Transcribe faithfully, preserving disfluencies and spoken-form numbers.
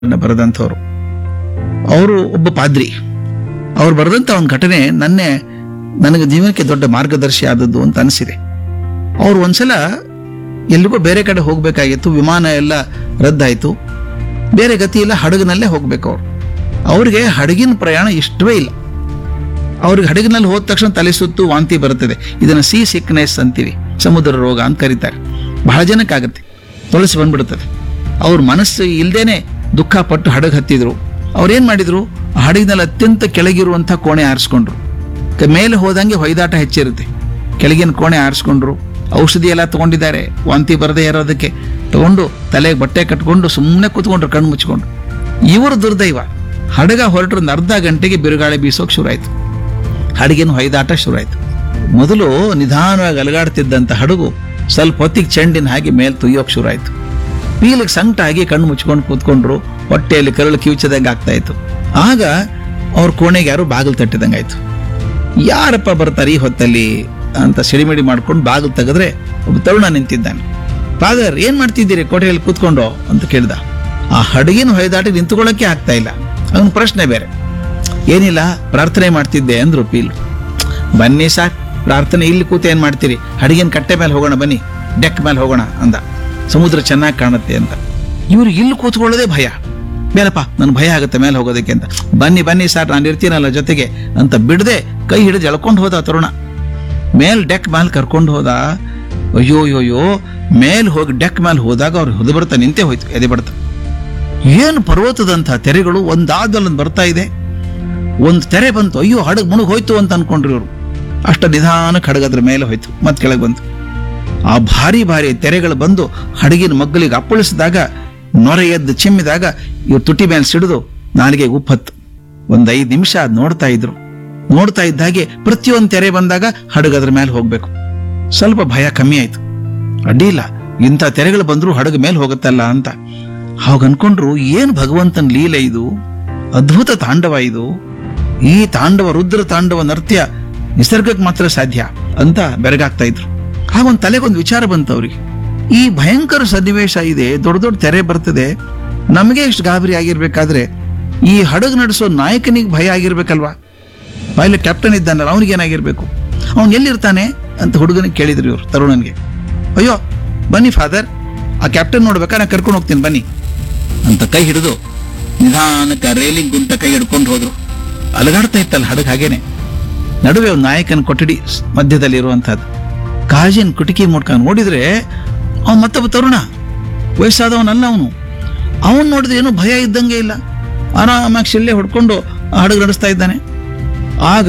ಬರೆದಂಥವ್ರು. ಅವರು ಒಬ್ಬ ಪಾದ್ರಿ. ಅವ್ರು ಬರೆದಂಥ ಒಂದು ಘಟನೆ ನನ್ನೇ ನನಗೆ ಜೀವನಕ್ಕೆ ದೊಡ್ಡ ಮಾರ್ಗದರ್ಶಿ ಆದದ್ದು ಅಂತ ಅನಿಸಿದೆ. ಅವ್ರು ಒಂದ್ಸಲ ಎಲ್ಲಿಗೋ ಬೇರೆ ಕಡೆ ಹೋಗ್ಬೇಕಾಗಿತ್ತು, ವಿಮಾನ ಎಲ್ಲ ರದ್ದಾಯಿತು, ಬೇರೆ ಗತಿ ಇಲ್ಲ, ಹಡಗಿನಲ್ಲೇ ಹೋಗ್ಬೇಕು. ಅವ್ರು ಅವ್ರಿಗೆ ಹಡಗಿನ ಪ್ರಯಾಣ ಇಷ್ಟವೇ ಇಲ್ಲ. ಅವ್ರಿಗೆ ಹಡಗಿನಲ್ಲಿ ಹೋದ ತಕ್ಷಣ ತಲೆ ಸುತ್ತು ವಾಂತಿ ಬರುತ್ತದೆ. ಇದನ್ನು ಸೀ ಸಿಕ್ನೆಸ್ ಅಂತೀವಿ, ಸಮುದ್ರ ರೋಗ ಅಂತ ಕರೀತಾರೆ. ಬಹಳ ಜನಕ್ಕಾಗತ್ತೆ, ತೊಳಸಿ ಬಂದ್ಬಿಡುತ್ತದೆ. ಅವ್ರ ಮನಸ್ಸು ಇಲ್ದೇನೆ ದುಃಖ ಪಟ್ಟು ಹಡಗು ಹತ್ತಿದ್ರು. ಅವ್ರೇನ್ ಮಾಡಿದ್ರು, ಆ ಹಡಗಿನಲ್ಲಿ ಅತ್ಯಂತ ಕೆಳಗಿರುವಂಥ ಕೋಣೆ ಆರಿಸ್ಕೊಂಡ್ರು. ಮೇಲೆ ಹೋದಂಗೆ ಹೊಯ್ದಾಟ ಹೆಚ್ಚಿರುತ್ತೆ. ಕೆಳಗಿನ ಕೋಣೆ ಆರಿಸ್ಕೊಂಡ್ರು. ಔಷಧಿ ಎಲ್ಲ ತಗೊಂಡಿದ್ದಾರೆ, ವಾಂತಿ ಬರದೇ ಇರೋದಕ್ಕೆ ತಗೊಂಡು ತಲೆಗೆ ಬಟ್ಟೆ ಕಟ್ಕೊಂಡು ಸುಮ್ಮನೆ ಕೂತ್ಕೊಂಡ್ರು ಕಣ್ಣು ಮುಚ್ಕೊಂಡು. ಇವರು ದುರ್ದೈವ, ಹಡಗ ಹೊರಟ್ರು ಒಂದು ಅರ್ಧ ಗಂಟೆಗೆ ಬಿರುಗಾಳಿ ಬೀಸೋಕೆ ಶುರುವಾಯಿತು. ಹಡಗಿನ ಹೊಯ್ದಾಟ ಶುರುವಾಯಿತು. ಮೊದಲು ನಿಧಾನವಾಗಿ ಅಲಗಾಡ್ತಿದ್ದಂಥ ಹಡಗು ಸ್ವಲ್ಪ ಹೊತ್ತಿಗೆ ಚೆಂಡಿನ ಹಾಗೆ ಮೇಲೆ ತುಯ್ಯೋಕೆ ಶುರುವಾಯಿತು. ಪೀಲಿಗೆ ಸಂಕಟ ಆಗಿ ಕಣ್ಣು ಮುಚ್ಕೊಂಡು ಕೂತ್ಕೊಂಡ್ರು. ಹೊಟ್ಟೆಯಲ್ಲಿ ಕರಳು ಕಿವುಚದಂಗೆ ಆಗ್ತಾ ಇತ್ತು. ಆಗ ಅವ್ರ ಕೋಣೆಗೆ ಯಾರು ಬಾಗಿಲು ತಟ್ಟಿದಂಗೆ ಆಯ್ತು. ಯಾರಪ್ಪ ಬರ್ತಾರೆ ಈ ಹೊತ್ತಲ್ಲಿ ಅಂತ ಸಿಡಿಮಿಡಿ ಮಾಡ್ಕೊಂಡು ಬಾಗಿಲು ತೆಗೆದ್ರೆ ಒಬ್ಬ ತರುಣ ನಿಂತಿದ್ದಾನೆ. ಫಾದರ್, ಏನ್ ಮಾಡ್ತಿದ್ದೀರಿ ಕೋಟೆಯಲ್ಲಿ ಕೂತ್ಕೊಂಡು ಅಂತ ಕೇಳ್ದ. ಆ ಹಡಗಿನ ಹೊಯ್ದಾಟಿ ನಿಂತುಕೊಳ್ಳಕ್ಕೆ ಆಗ್ತಾ ಇಲ್ಲ. ಅವನ ಪ್ರಶ್ನೆ ಬೇರೆ. ಏನಿಲ್ಲ, ಪ್ರಾರ್ಥನೆ ಮಾಡ್ತಿದ್ದೆ ಅಂದ್ರು ಪೀಲು. ಬನ್ನಿ ಸಾರ್, ಪ್ರಾರ್ಥನೆ ಇಲ್ಲಿ ಕೂತು ಏನ್ ಮಾಡ್ತೀರಿ, ಹಡಗಿನ ಕಟ್ಟೆ ಮೇಲೆ ಹೋಗೋಣ ಬನ್ನಿ, ಡೆಕ್ ಮೇಲೆ ಹೋಗೋಣ ಅಂದ. ಸಮುದ್ರ ಚೆನ್ನಾಗಿ ಕಾಣುತ್ತೆ ಅಂತ. ಇವ್ರು ಇಲ್ಲಿ ಕೂತ್ಕೊಳ್ಳೋದೇ ಭಯ. ಬೇಡಪ್ಪ, ನನ್ ಭಯ ಆಗುತ್ತೆ ಮೇಲೆ ಹೋಗೋದಕ್ಕೆ ಅಂತ. ಬನ್ನಿ ಬನ್ನಿ ಸಾರ್, ನಾನು ಇರ್ತೀನಲ್ಲ ಜೊತೆಗೆ ಅಂತ ಬಿಡದೆ ಕೈ ಹಿಡಿದು ಎಳ್ಕೊಂಡು ಹೋದ ತರುಣ. ಮೇಲ್ ಡೆಕ್ ಮೇಲೆ ಕರ್ಕೊಂಡು ಹೋದ. ಅಯ್ಯೋ ಯೋಯೋ, ಮೇಲ್ ಹೋಗಿ ಡೆಕ್ ಮೇಲೆ ಹೋದಾಗ ಅವ್ರು ಹೊದ ಬರ್ತಾ ನಿಂತೇ ಹೋಯ್ತು, ಎದೆ ಬಡ್ತ. ಏನು ಪರ್ವತದಂಥ ತೆರೆಗಳು ಒಂದಾದ್ಮೇಲೆ ಬರ್ತಾ ಇದೆ. ಒಂದು ತೆರೆ ಬಂತು, ಅಯ್ಯೋ ಹಡಗ್ ಮುಳುಗ್ ಹೋಯ್ತು ಅಂತ ಅನ್ಕೊಂಡ್ರಿ ಇವರು. ಅಷ್ಟ ನಿಧಾನಕ್ಕೆ ಹಡಗದ್ರ ಮೇಲೆ ಹೋಯ್ತು, ಮತ್ತೆ ಕೆಳಗೆ ಬಂತು. ಆ ಭಾರಿ ಭಾರಿ ತೆರೆಗಳು ಬಂದು ಹಡಗಿನ ಮಗ್ಗಲಿಗೆ ಅಪ್ಪಳಿಸಿದಾಗ, ನೊರೆ ಎದ್ದು ಚಿಮ್ಮಿದಾಗ ಇವ್ರು ತುಟಿ ಮೇಲೆ ಸಿಡಿದು ನಾಲಿಗೆ ಉಪ್ಪತ್ತು. ಒಂದ್ ಐದು ನಿಮಿಷ ಅದ್ ನೋಡ್ತಾ ಇದ್ರು. ನೋಡ್ತಾ ಇದ್ದಾಗೆ ಪ್ರತಿಯೊಂದು ತೆರೆ ಬಂದಾಗ ಹಡಗದ್ರ ಮೇಲೆ ಹೋಗ್ಬೇಕು. ಸ್ವಲ್ಪ ಭಯ ಕಮ್ಮಿ ಆಯ್ತು. ಅಡ್ಡಿಲ್ಲ, ಇಂಥ ತೆರೆಗಳು ಬಂದ್ರು ಹಡಗ ಮೇಲೆ ಹೋಗುತ್ತಲ್ಲ ಅಂತ. ಅವಾಗ ಅನ್ಕೊಂಡ್ರು, ಏನ್ ಭಗವಂತನ ಲೀಲೆ ಇದು, ಅದ್ಭುತ ತಾಂಡವ ಇದು. ಈ ತಾಂಡವ, ರುದ್ರ ತಾಂಡವ ನೃತ್ಯ ನಿಸರ್ಗಕ್ಕೆ ಮಾತ್ರ ಸಾಧ್ಯ ಅಂತ ಬೆರಗಾಗ್ತಾ ಇದ್ರು. ಹಾಗೊಂದು ತಲೆಗೊಂದು ವಿಚಾರ ಬಂತು ಅವ್ರಿಗೆ. ಈ ಭಯಂಕರ ಸನ್ನಿವೇಶ ಇದೆ, ದೊಡ್ಡ ದೊಡ್ಡ ತೆರೆ ಬರ್ತದೆ, ನಮಗೆ ಎಷ್ಟು ಗಾಬರಿ ಆಗಿರ್ಬೇಕಾದ್ರೆ ಈ ಹಡಗು ನಡೆಸೋ ನಾಯಕನಿಗೆ ಭಯ ಆಗಿರ್ಬೇಕಲ್ವಾ? ಪೈಲಟ್ ಕ್ಯಾಪ್ಟನ್ ಇದ್ದಾನಲ್ಲ, ಅವನಿಗೆ ಏನಾಗಿರ್ಬೇಕು, ಅವನ್ ಎಲ್ಲಿರ್ತಾನೆ ಅಂತ ಹುಡುಗನಿಗೆ ಕೇಳಿದ್ರು ಇವ್ರು ತರುಣನ್ಗೆ. ಅಯ್ಯೋ ಬನ್ನಿ ಫಾದರ್, ಆ ಕ್ಯಾಪ್ಟನ್ ನೋಡ್ಬೇಕಾ, ನಾ ಕರ್ಕೊಂಡು ಹೋಗ್ತೀನಿ ಬನ್ನಿ ಅಂತ ಕೈ ಹಿಡಿದು ನಿಧಾನಕ್ಕೆ ರೇಲಿಂಗ್ ಗುಂಟ ಕೈ ಹಿಡ್ಕೊಂಡು ಹೋದ್ರು. ಅಲಗಾಡ್ತಾ ಇತ್ತಲ್ಲ ಹಡಗು ಹಾಗೇನೆ. ನಡುವೆ ಒಂದು ನಾಯಕನ ಕೊಠಡಿ ಮಧ್ಯದಲ್ಲಿ ಇರುವಂತಹದ್ದು. ಕಾಜಿನ ಕುಟಿಕಿ ಮುಡ್ಕೊಂಡು ನೋಡಿದ್ರೆ ಅವನ್ ಮತ್ತೊಬ್ಬ ತರುಣ, ವಯಸ್ಸಾದವನಲ್ಲ ಅವನು. ಅವನ್ ನೋಡಿದ್ರೆ ಏನೋ ಭಯ ಇದ್ದಂಗೆ ಇಲ್ಲ, ಆರಾಮಾಗಿ ಶಿಲ್ಲೆ ಹೊಡ್ಕೊಂಡು ಹಡಗು ನಡೆಸ್ತಾ ಇದ್ದಾನೆ. ಆಗ